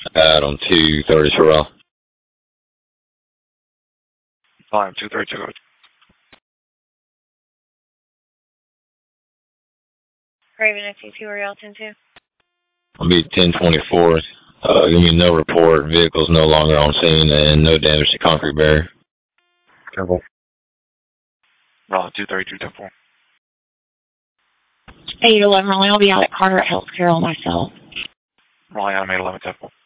Out on 230 for Raw. Volume 232. Raven FTP, where y'all 10-2? I'll be 1024. Give me no report. Vehicles no longer on scene and no damage to concrete barrier. Careful. Raw 232, 10-4. 811, I'll be out at Carter Healthcare on myself. Raleigh Animate 11, 10-4.